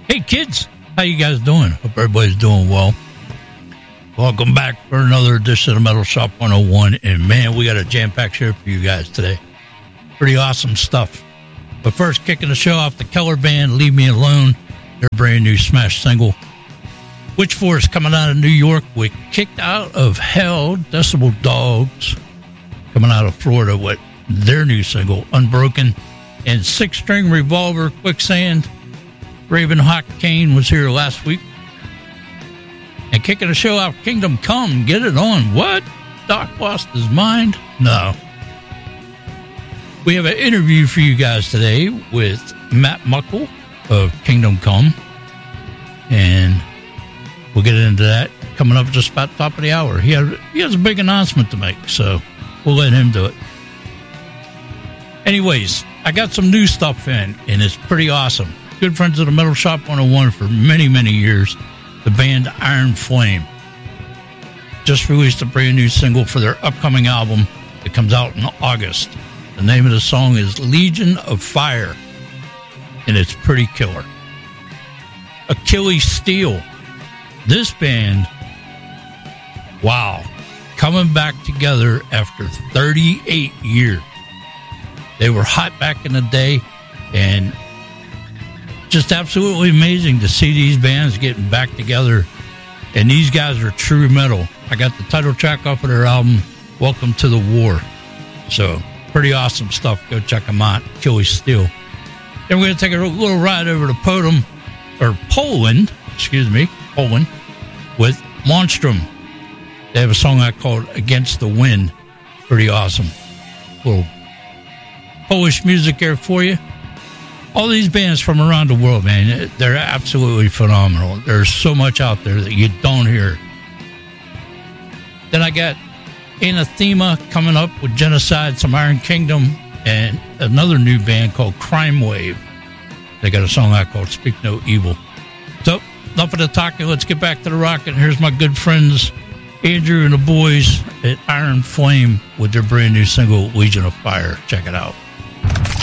Hey kids, how you guys doing? Hope everybody's doing well. Welcome back for another edition of Metal Shop 101. And man, we got a jam-packed show for you guys today. Pretty awesome stuff. But first, kicking the show off, the Keller Band, Leave Me Alone, their brand new smash single. Witchforce coming out of New York with Kicked Out of Hell, Decibel Dogs coming out of Florida with their new single, Unbroken. And Six String Revolver, Quicksand. Raven Hawk Kane was here last week. And kicking the show off, Kingdom Come, Get It On. What? Doc lost his mind? No. We have an interview for you guys today with Matt Muckle of Kingdom Come. And we'll get into that coming up just about the top of the hour. He has a big announcement to make, so we'll let him do it. Anyways, I got some new stuff in, and it's pretty awesome. Good friends of the Metal Shop 101 for many, many years. The band Iron Flame just released a brand new single for their upcoming album that comes out in August. The name of the song is Legion of Fire, and it's pretty killer. Achilles Steel. This band, wow, coming back together after 38 years. They were hot back in the day, and just absolutely amazing to see these bands getting back together. And these guys are true metal. I got the title track off of their album, Welcome to the War. So, pretty awesome stuff. Go check them out. Achilles Steel. Then we're going to take a little ride over to Poland, with Monstrum. They have a song I called Against the Wind. Pretty awesome. Little Polish music there for you. All these bands from around the world, man, they're absolutely phenomenal. There's so much out there that you don't hear. Then I got Anathema coming up with Genocide, some Iron Kingdom, and another new band called Crime Wave. They got a song I called Speak No Evil. So, enough of the talking. Let's get back to the rocking. Here's my good friends, Andrew and the boys at Iron Flame with their brand new single, Legion of Fire. Check it out.